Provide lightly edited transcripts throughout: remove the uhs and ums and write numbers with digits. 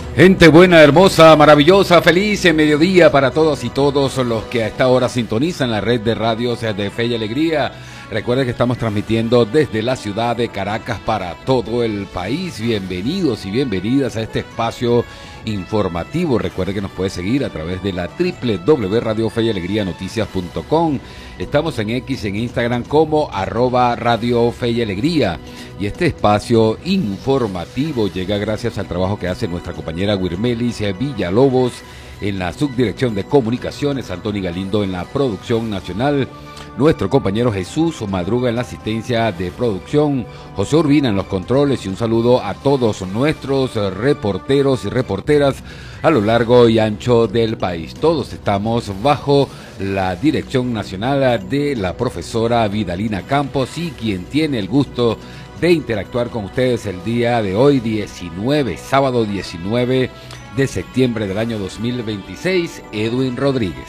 Gente buena, hermosa, maravillosa, feliz mediodía para todos y todos los que a esta hora sintonizan la red de radios de Fe y Alegría. Recuerden que estamos transmitiendo desde la ciudad de Caracas para todo el país. Bienvenidos y bienvenidas a este espacio informativo. Recuerde que nos puede seguir a través de la www.radiofeyalegrianoticias.com. Estamos en X, en Instagram como @Radio Fe y Alegría. Y este espacio informativo llega gracias al trabajo que hace nuestra compañera Wirmelis Villalobos en la subdirección de comunicaciones, Antoni Galindo en la producción nacional, nuestro compañero Jesús Madruga en la asistencia de producción, José Urbina en los controles, y un saludo a todos nuestros reporteros y reporteras a lo largo y ancho del país. Todos estamos bajo la dirección nacional de la profesora Vidalina Campos, y quien tiene el gusto de interactuar con ustedes el día de hoy, sábado 19 de septiembre del año 2026, Edwin Rodríguez.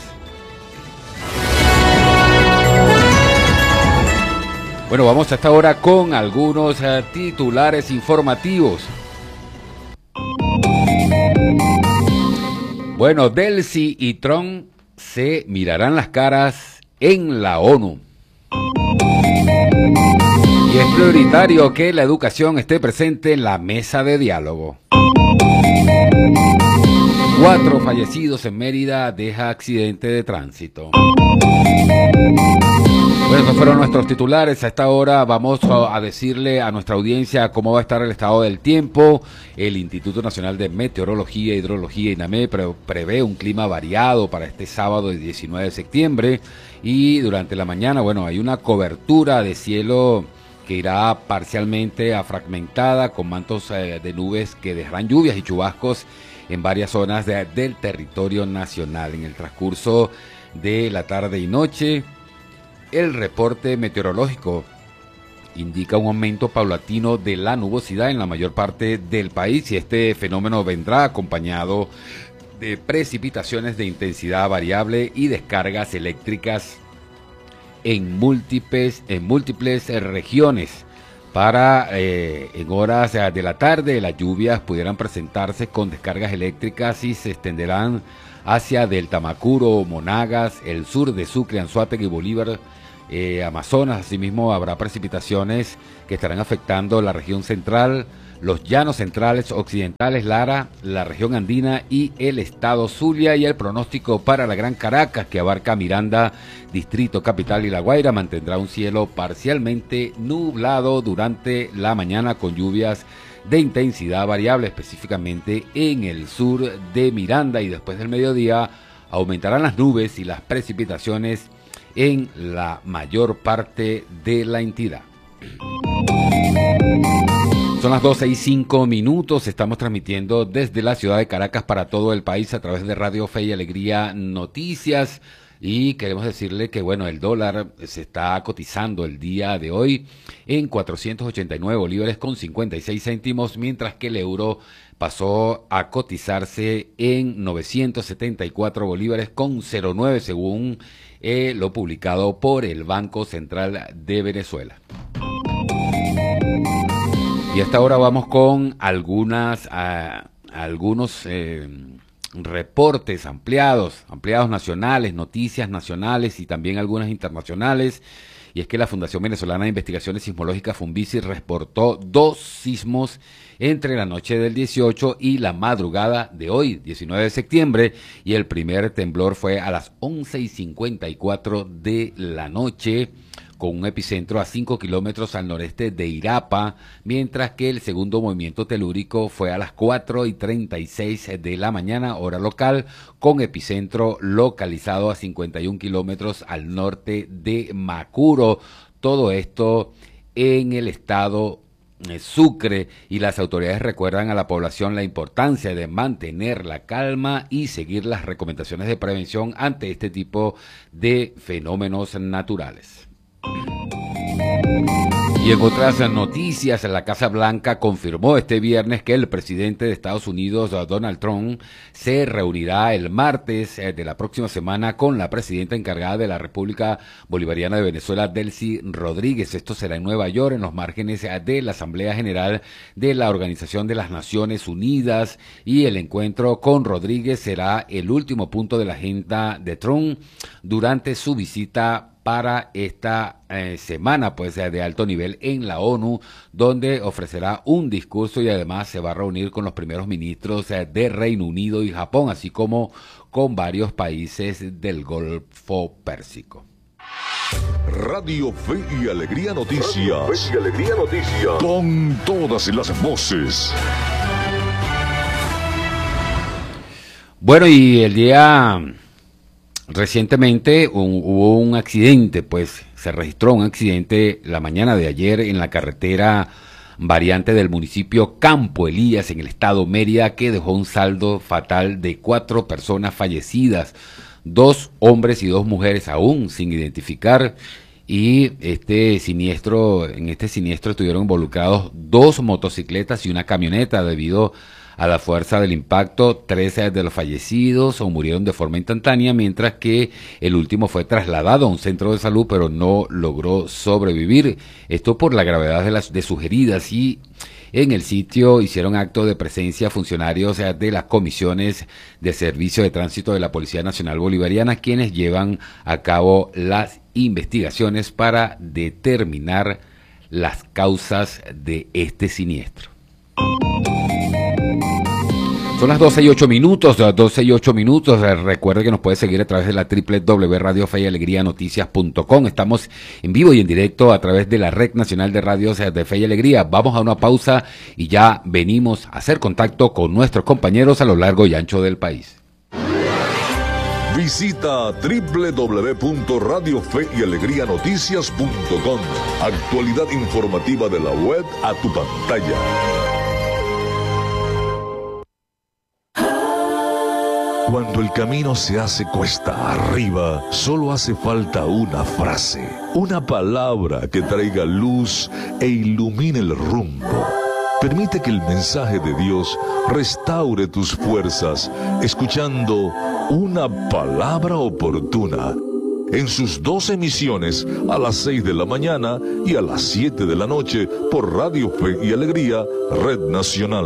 Bueno, vamos hasta ahora con algunos titulares informativos. Bueno, Delcy y Trump se mirarán las caras en la ONU. Y es prioritario que la educación esté presente en la mesa de diálogo. 4 fallecidos en Mérida deja accidente de tránsito. Bueno, estos fueron nuestros titulares. A esta hora vamos a decirle a nuestra audiencia cómo va a estar el estado del tiempo. El Instituto Nacional de Meteorología e Hidrología, INAME, prevé un clima variado para este sábado, el 19 de septiembre. Y durante la mañana, bueno, hay una cobertura de cielo que irá parcialmente fragmentada con mantos de nubes que dejarán lluvias y chubascos en varias zonas del territorio nacional. En el transcurso de la tarde y noche, el reporte meteorológico indica un aumento paulatino de la nubosidad en la mayor parte del país, y este fenómeno vendrá acompañado de precipitaciones de intensidad variable y descargas eléctricas en múltiples regiones. En horas de la tarde, las lluvias pudieran presentarse con descargas eléctricas y se extenderán hacia Delta Macuro, Monagas, el sur de Sucre, Anzoátegui y Bolívar, Amazonas. Asimismo, habrá precipitaciones que estarán afectando la región central, los llanos centrales, occidentales, Lara, la región andina y el estado Zulia. Y el pronóstico para la Gran Caracas, que abarca Miranda, Distrito Capital y La Guaira, mantendrá un cielo parcialmente nublado durante la mañana con lluvias de intensidad variable, específicamente en el sur de Miranda, y después del mediodía aumentarán las nubes y las precipitaciones en la mayor parte de la entidad. Son las 12:05. Estamos transmitiendo desde la ciudad de Caracas para todo el país a través de Radio Fe y Alegría Noticias. Y queremos decirle que, bueno, el dólar se está cotizando el día de hoy en 489 bolívares con 56 céntimos, mientras que el euro pasó a cotizarse en 974 bolívares con 09, según lo publicado por el Banco Central de Venezuela. Y hasta ahora vamos con algunos reportes ampliados nacionales, noticias nacionales y también algunas internacionales. Y es que la Fundación Venezolana de Investigaciones Sismológicas, Funvisi, reportó 2 sismos entre la noche del 18 y la madrugada de hoy, 19 de septiembre, y el primer temblor fue a las 11:54 de la noche, con un epicentro a 5 kilómetros al noreste de Irapa, mientras que el segundo movimiento telúrico fue a las 4:36 de la mañana, hora local, con epicentro localizado a 51 kilómetros al norte de Macuro. Todo esto en el estado Sucre, y las autoridades recuerdan a la población la importancia de mantener la calma y seguir las recomendaciones de prevención ante este tipo de fenómenos naturales. Y en otras noticias, la Casa Blanca confirmó este viernes que el presidente de Estados Unidos, Donald Trump, se reunirá el martes de la próxima semana con la presidenta encargada de la República Bolivariana de Venezuela, Delcy Rodríguez. Esto será en Nueva York, en los márgenes de la Asamblea General de la Organización de las Naciones Unidas, y el encuentro con Rodríguez será el último punto de la agenda de Trump durante su visita para esta semana pues de alto nivel en la ONU, donde ofrecerá un discurso y además se va a reunir con los primeros ministros de Reino Unido y Japón, así como con varios países del Golfo Pérsico. Radio Fe y Alegría Noticias. Radio Fe y Alegría Noticias. Con todas las voces. Bueno, y el día... Recientemente hubo un accidente, pues se registró un accidente la mañana de ayer en la carretera variante del municipio Campo Elías en el estado Mérida, que dejó un saldo fatal de 4 personas fallecidas, 2 hombres y 2 mujeres aún sin identificar. Y en este siniestro estuvieron involucrados 2 motocicletas y una camioneta. Debido a la fuerza del impacto, 13 de los fallecidos murieron de forma instantánea, mientras que el último fue trasladado a un centro de salud, pero no logró sobrevivir. Esto por la gravedad de sus heridas. Y en el sitio hicieron acto de presencia funcionarios de las comisiones de servicio de tránsito de la Policía Nacional Bolivariana, quienes llevan a cabo las investigaciones para determinar las causas de este siniestro. Son las 12:08, Recuerde que nos puede seguir a través de la www.radiofeyalegrianoticias.com. Estamos en vivo y en directo a través de la Red Nacional de Radios de Fe y Alegría. Vamos a una pausa y ya venimos a hacer contacto con nuestros compañeros a lo largo y ancho del país. Visita www.radiofeyalegrianoticias.com. Actualidad informativa de la web a tu pantalla. Cuando el camino se hace cuesta arriba, solo hace falta una frase, una palabra que traiga luz e ilumine el rumbo. Permite que el mensaje de Dios restaure tus fuerzas, escuchando una palabra oportuna en sus 2 emisiones, a las 6 de la mañana y a las 7 de la noche, por Radio Fe y Alegría, Red Nacional.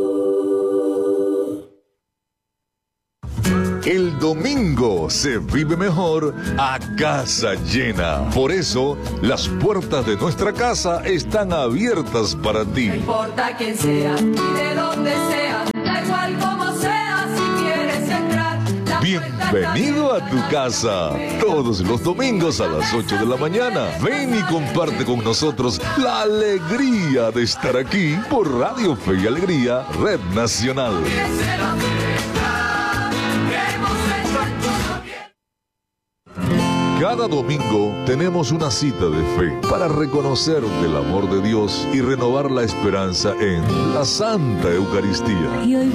El domingo se vive mejor a casa llena. Por eso, las puertas de nuestra casa están abiertas para ti. No importa quién sea y de dónde sea, da igual como sea, si quieres entrar. Bienvenido a tu casa. Todos los domingos a las 8 de la mañana. Ven y comparte con nosotros la alegría de estar aquí por Radio Fe y Alegría, Red Nacional. Cada domingo tenemos una cita de fe para reconocer del amor de Dios y renovar la esperanza en la Santa Eucaristía.